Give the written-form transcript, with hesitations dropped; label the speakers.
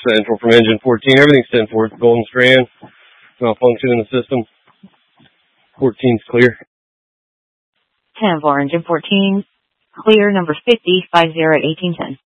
Speaker 1: Central from engine 14. Everything's 10-4. Golden Strand. Malfunction in the system. 14's clear.
Speaker 2: 10-4, engine 14. Clear, number 50, 50 at 1810.